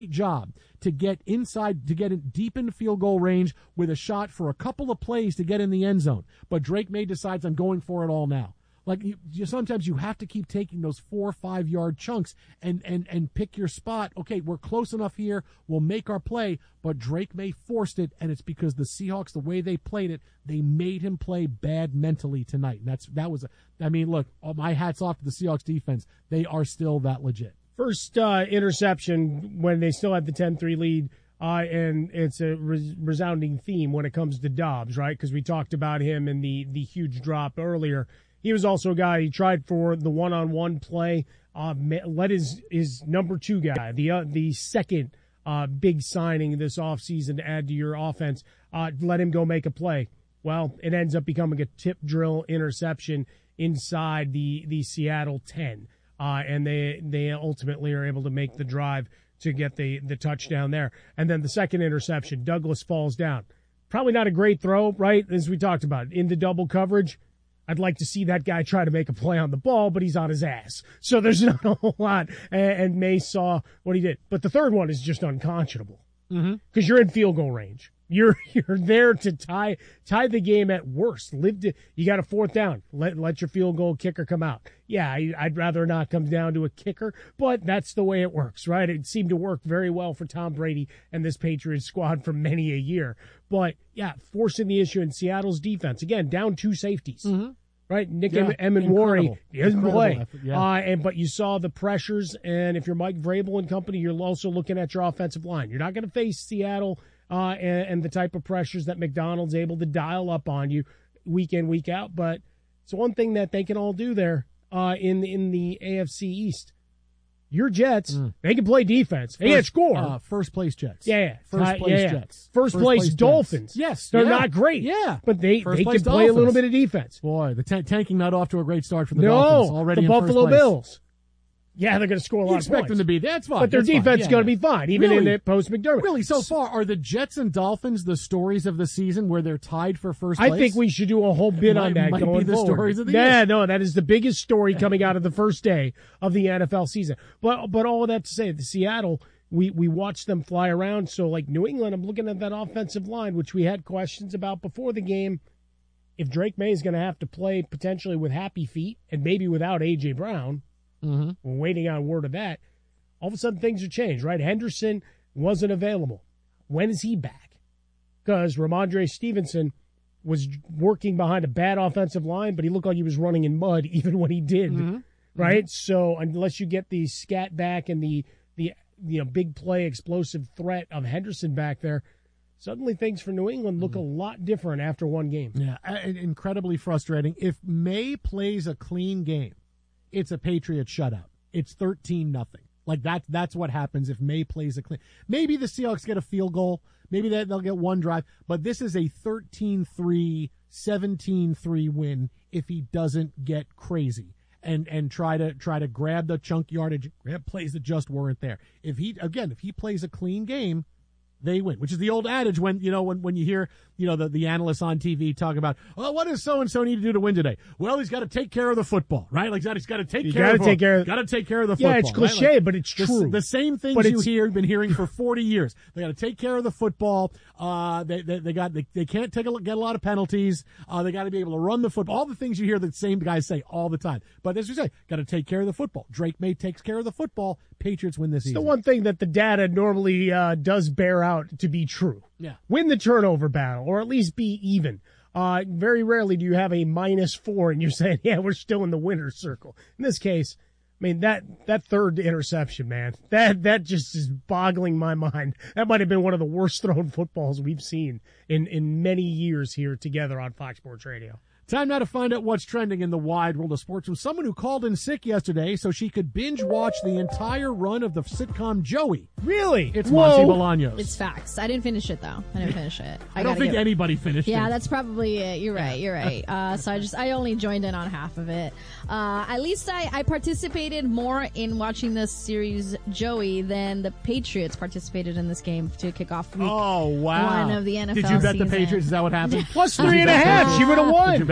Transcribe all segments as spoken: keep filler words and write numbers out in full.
job to get inside, to get it deep into field goal range with a shot for a couple of plays to get in the end zone. But Drake May decides I'm going for it all now. Like you, you, sometimes you have to keep taking those four or five yard chunks and, and, and pick your spot. Okay, we're close enough here. We'll make our play. But Drake May forced it, and it's because the Seahawks, the way they played it, they made him play bad mentally tonight. And that's that was. A, I mean, look, my hat's off to the Seahawks defense. They are still that legit. First uh, interception when they still had the ten three lead, uh, and it's a res- resounding theme when it comes to Dobbs, right? Because we talked about him in the, the huge drop earlier. He was also a guy, he tried for the one-on-one play, uh, let his, his number two guy, the uh, the second uh, big signing this offseason to add to your offense, uh, let him go make a play. Well, it ends up becoming a tip drill interception inside the, the Seattle ten. Uh, and they they ultimately are able to make the drive to get the, the touchdown there. And then the second interception, Douglas falls down. Probably not a great throw, right, as we talked about, into double coverage. I'd like to see that guy try to make a play on the ball, but he's on his ass. So there's not a whole lot. And, and May saw what he did. But the third one is just unconscionable because mm-hmm. you're in field goal range. You're you're there to tie tie the game at worst. Live to, you got a fourth down. Let let your field goal kicker come out. Yeah, I, I'd rather not come down to a kicker, but that's the way it works, right? It seemed to work very well for Tom Brady and this Patriots squad for many a year. But yeah, forcing the issue in Seattle's defense again, down two safeties. Mm-hmm. Right, Nick yeah, Emenwari doesn't play, yeah. uh, and but you saw the pressures. And if you're Mike Vrabel and company, you're also looking at your offensive line. You're not going to face Seattle uh, and, and the type of pressures that McDonald's able to dial up on you week in, week out. But it's one thing that they can all do there uh, in in the A F C East. Your Jets, mm. they can play defense. They can score. Uh, first place Jets. Yeah, yeah. First uh, place yeah, yeah. Jets. First, first place, place Dolphins. Jets. Yes. They're yeah. not great. Yeah. But they, first they can play Dolphins. a little bit of defense. Boy, the t- tanking not off to a great start for the no, Dolphins. Already the in Buffalo first place. Bills. Yeah, they're going to score a lot you of points. expect them to be. That's fine. But their that's defense yeah, is going to yeah. be fine, even really? in the post-McDermott. Really, so far, are the Jets and Dolphins the stories of the season where they're tied for first place? I think we should do a whole bit might, on that might going be the forward. Stories of the yeah, year. no, that is the biggest story coming out of the first day of the N F L season. But but all of that to say, the Seattle, we, we watched them fly around. So, like New England, I'm looking at that offensive line, which we had questions about before the game. If Drake May is going to have to play potentially with happy feet and maybe without A J. Brown, mm-hmm. we're waiting on word of that. All of a sudden, things are changed, right? Henderson wasn't available. When is he back? Because Ramondre Stevenson was working behind a bad offensive line, but he looked like he was running in mud even when he did, mm-hmm. right? Mm-hmm. So unless you get the scat back and the the you know big play explosive threat of Henderson back there, suddenly things for New England look mm-hmm. a lot different after one game. Yeah, incredibly frustrating. If May plays a clean game, it's a Patriots shutout. It's thirteen nothing. Like, that, that's what happens if May plays a clean. Maybe the Seahawks get a field goal. Maybe that they'll get one drive. But this is a thirteen three, seventeen three win if he doesn't get crazy and, and try to try to grab the chunk yardage, grab plays that just weren't there. If he, again, if he plays a clean game, they win, which is the old adage when, you know, when, when you hear, you know, the, the analysts on T V talk about, oh, what does so-and-so need to do to win today? Well, he's got to take care of the football, right? Like, he's got to take you care gotta of take care of Got to take care of the football. Yeah, it's cliche, right? Like, but it's the, true. The same things but you hear, been hearing for forty years. They got to take care of the football. Uh, they, they, they got, they, they can't take a, get a lot of penalties. Uh, they got to be able to run the football. All the things you hear the same guys say all the time. But as you say, got to take care of the football. Drake May takes care of the football. Patriots win this it's season. The one thing that the data normally uh, does bear out to be true. Yeah. Win the turnover battle, or at least be even. Uh, very rarely do you have a minus four and you're saying, yeah, we're still in the winner's circle. In this case, I mean, that, that third interception, man, that, that just is boggling my mind. That might have been one of the worst thrown footballs we've seen in, in many years here together on Fox Sports Radio. Time now to find out what's trending in the wide world of sports from someone who called in sick yesterday so she could binge watch the entire run of the sitcom Joey. Really? It's Whoa. Monty Bolaños. It's facts. I didn't finish it, though. I didn't finish it. I, I don't think get... anybody finished yeah, it. Yeah, that's probably it. You're right. You're right. Uh, so I just I only joined in on half of it. Uh, at least I, I participated more in watching this series Joey than the Patriots participated in this game to kick off week oh, wow. one of the N F L Did you bet season. the Patriots? Is that what happened? Plus three and a half. She would have won. Did you bet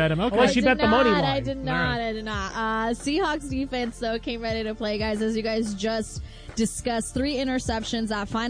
bet him. Okay. Oh, I she did bet the not, money line. I did All not. right. I did not. Uh, Seahawks defense, though, came ready to play, guys. As you guys just discussed, three interceptions. That final